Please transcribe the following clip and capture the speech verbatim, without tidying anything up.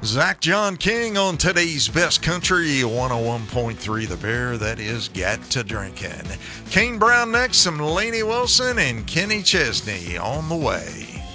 Zach John King on today's Best Country one oh one point three The Bear. That is Got to Drinkin'. Kane Brown next, some Lainey Wilson and Kenny Chesney on the way.